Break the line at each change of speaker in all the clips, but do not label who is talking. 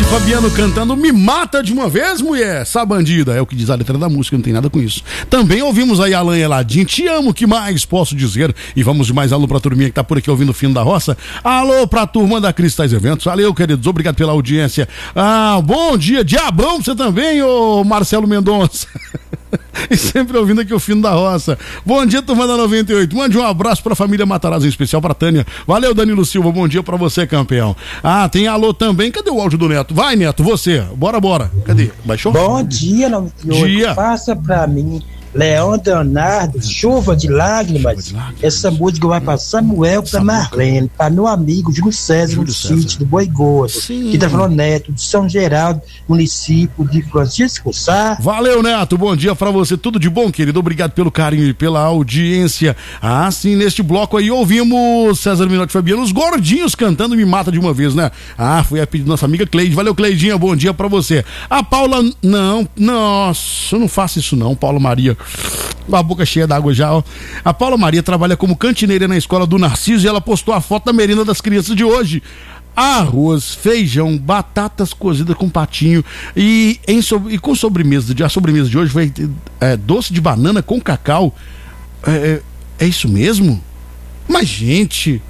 Fabiano cantando Me Mata de Uma Vez, Mulher, essa bandida, é o que diz a letra da música, não tem nada com isso. Também ouvimos aí Alan Eladinho, Te Amo, que mais posso dizer? E vamos de mais alô pra turminha que tá por aqui ouvindo o Fino da Roça. Alô pra turma da Cristais Eventos, valeu, queridos, obrigado pela audiência. Bom dia, diabão pra você também, ô Marcelo Mendonça. E sempre ouvindo aqui o Fino da Roça. Bom dia, turma da 98. Mande um abraço pra família Matarazzo, em especial pra Tânia. Valeu, Danilo Silva. Bom dia pra você, campeão. Tem alô também. Cadê o áudio do Neto? Vai, Neto, você. Bora. Cadê? Baixou?
Bom dia, 98.
Dia.
Passa pra mim, Leão Leonardo, Chuva de Lágrimas. Essa música vai pra Samuel, pra Marlene, pra meu amigo Júlio César, do sítio do Boi Gordo, que tá falando Neto, de São Geraldo, município de Francisco Sá.
Valeu, Neto, bom dia pra você, tudo de bom, querido, obrigado pelo carinho e pela audiência. Sim, neste bloco aí ouvimos César Minotti e Fabiano, os gordinhos cantando Me Mata de Uma Vez, né? Foi a pedido da nossa amiga Cleide. Valeu, Cleidinha, bom dia pra você. A Paula, nossa, eu não faço isso não, Paula Maria, com a boca cheia d'água já, ó. A Paula Maria trabalha como cantineira na escola do Narciso e ela postou a foto da merenda das crianças de hoje. Arroz, feijão, batatas cozidas com patinho e com sobremesa. A sobremesa de hoje foi doce de banana com cacau. É isso mesmo? Mas, gente,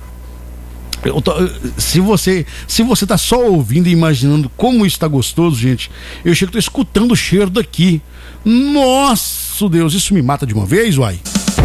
se você tá só ouvindo e imaginando como isso tá gostoso, gente, eu chego, tô escutando o cheiro daqui. Nossa, Deus, isso me mata de uma vez, uai.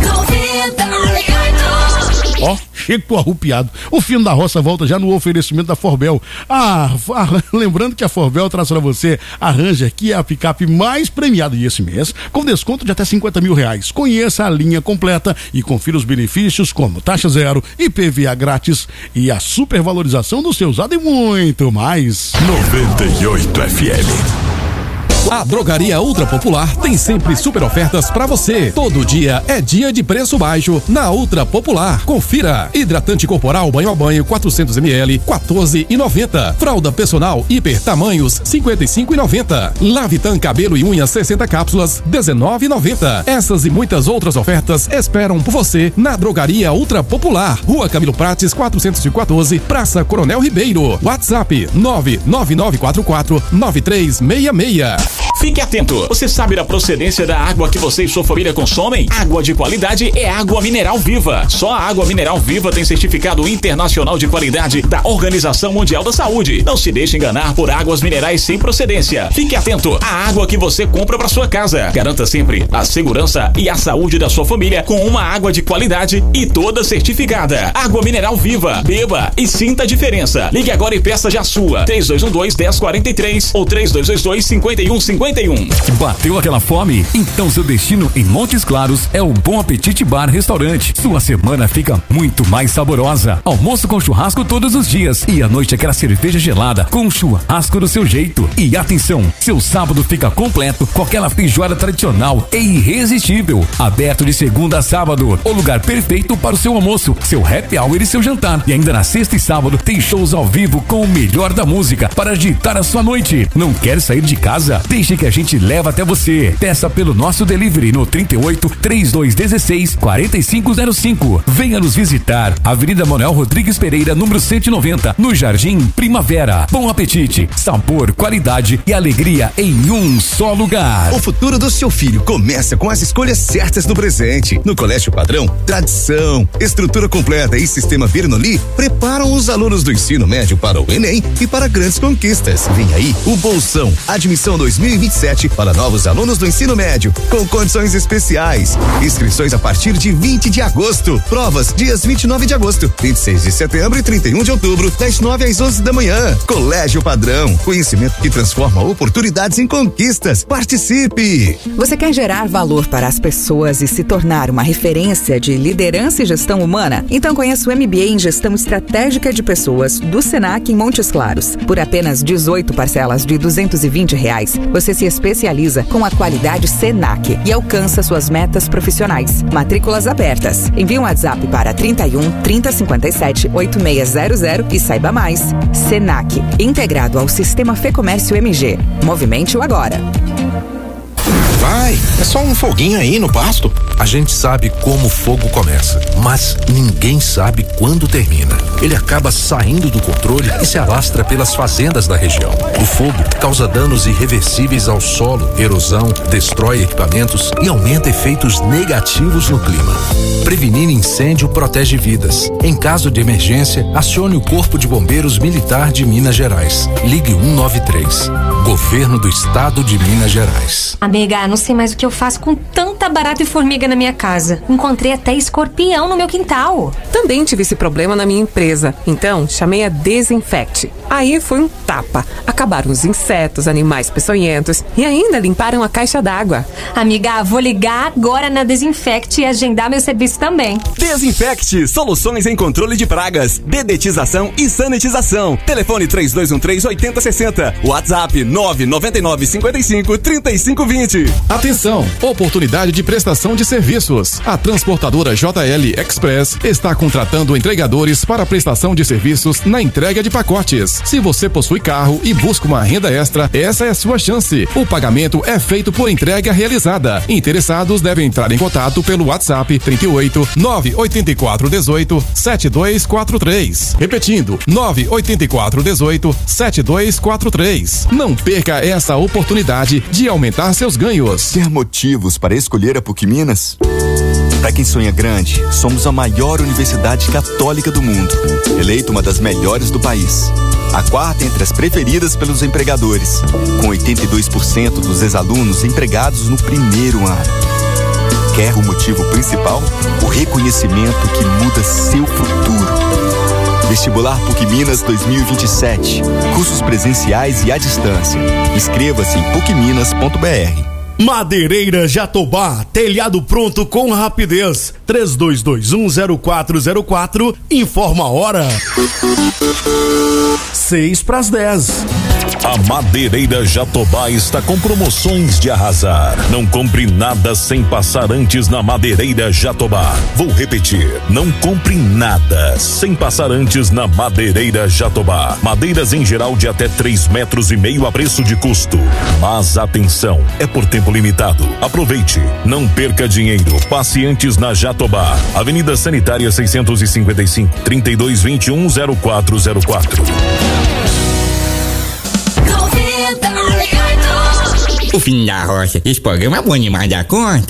Chego, tô arrupiado. O Fino da Roça volta já no oferecimento da Forbel. Lembrando que a Forbel traz pra você a Ranger, que é a picape mais premiada desse mês, com desconto de até R$50 mil. Conheça a linha completa e confira os benefícios como taxa zero, IPVA grátis e a supervalorização do seu usado e muito mais.
98 FM. A Drogaria Ultra Popular tem sempre super ofertas pra você. Todo dia é dia de preço baixo na Ultra Popular. Confira: hidratante corporal banho a banho 400 ml, R$14,90. Fralda personal hiper tamanhos, R$55,90. Lavitan cabelo e unhas 60 cápsulas, R$19,90. Essas e muitas outras ofertas esperam por você na Drogaria Ultra Popular. Rua Camilo Prates 414, Praça Coronel Ribeiro. WhatsApp 999449366.
Fique atento, você sabe da procedência da água que você e sua família consomem? Água de qualidade é água mineral viva. Só a água mineral viva tem certificado internacional de qualidade da Organização Mundial da Saúde. Não se deixe enganar por águas minerais sem procedência. Fique atento à água que você compra para sua casa. Garanta sempre a segurança e a saúde da sua família com uma água de qualidade e toda certificada. Água mineral viva. Beba e sinta a diferença. Ligue agora e peça já a sua. 3212-1043 ou 3222-5151.
Bateu aquela fome? Então seu destino em Montes Claros é o Bom Apetite Bar Restaurante. Sua semana fica muito mais saborosa. Almoço com churrasco todos os dias e à noite aquela cerveja gelada com churrasco do seu jeito. E atenção, seu sábado fica completo com aquela feijoada tradicional e irresistível. Aberto de segunda a sábado. O lugar perfeito para o seu almoço, seu happy hour e seu jantar. E ainda na sexta e sábado tem shows ao vivo com o melhor da música para agitar a sua noite. Não quer sair de casa? Deixe que a gente leva até você. Peça pelo nosso delivery no 38 3216 4505. Venha nos visitar. Avenida Manuel Rodrigues Pereira, número 190, no Jardim Primavera. Bom apetite, sabor, qualidade e alegria em um só lugar.
O futuro do seu filho começa com as escolhas certas do presente. No Colégio Padrão, tradição, estrutura completa e sistema Bernoulli preparam os alunos do ensino médio para o Enem e para grandes conquistas. Vem aí o Bolsão, admissão 2027 para novos alunos do ensino médio, com condições especiais. Inscrições a partir de 20 de agosto. Provas dias 29 de agosto, 26 de setembro e 31 de outubro, das 9 às 11 da manhã. Colégio Padrão, conhecimento que transforma oportunidades em conquistas. Participe!
Você quer gerar valor para as pessoas e se tornar uma referência de liderança e gestão humana? Então conheça o MBA em Gestão Estratégica de Pessoas do Senac em Montes Claros. Por apenas 18 parcelas de R$220, você se especializa com a qualidade Senac e alcança suas metas profissionais. Matrículas abertas. Envie um WhatsApp para 31 3057 8600 e saiba mais. Senac, integrado ao Sistema Fê Comércio MG. Movimente-o agora.
Vai, é só um foguinho aí no pasto.
A gente sabe como o fogo começa, mas ninguém sabe quando termina. Ele acaba saindo do controle e se alastra pelas fazendas da região. O fogo causa danos irreversíveis ao solo, erosão, destrói equipamentos e aumenta efeitos negativos no clima. Prevenir incêndio protege vidas. Em caso de emergência, acione o Corpo de Bombeiros Militar de Minas Gerais. Ligue 193. Governo do Estado de Minas Gerais.
Amiga, não sei mais o que eu faço com tanta barata e formiga na minha casa. Encontrei até escorpião no meu quintal.
Também tive esse problema na minha empresa. Então, chamei a Desinfect. Aí foi um tapa. Acabaram os insetos, animais peçonhentos e ainda limparam a caixa d'água.
Amiga, vou ligar agora na Desinfect e agendar meu serviço também.
Desinfect, soluções em controle de pragas, dedetização e sanitização. Telefone 3213-8060. WhatsApp 999-55-3520.
Atenção! Oportunidade de prestação de serviços. A transportadora JL Express está contratando entregadores para prestação de serviços na entrega de pacotes. Se você possui carro e busca uma renda extra, essa é a sua chance. O pagamento é feito por entrega realizada. Interessados devem entrar em contato pelo WhatsApp 38 984 18 7243. Repetindo, 984 18 7243. Não perca essa oportunidade de aumentar seus ganhos.
Ter motivos para escolher a PUC Minas? Para quem sonha grande, somos a maior universidade católica do mundo, eleita uma das melhores do país. A quarta entre as preferidas pelos empregadores, com 82% dos ex-alunos empregados no primeiro ano. Quer o motivo principal? O reconhecimento que muda seu futuro. Vestibular PUC Minas 2027. Cursos presenciais e à distância. Inscreva-se em pucminas.br.
Madeireira Jatobá, telhado pronto com rapidez. 32210404, informa a hora. 6:10.
A Madeireira Jatobá está com promoções de arrasar. Não compre nada sem passar antes na Madeireira Jatobá. Vou repetir, não compre nada sem passar antes na Madeireira Jatobá. Madeiras em geral de até 3,5 metros a preço de custo. Mas atenção, é por tempo limitado. Aproveite, não perca dinheiro. Passe antes na Jatobá. Avenida Sanitária 655, 32210404.
O Fim da Roça, esse programa é bom demais da conta.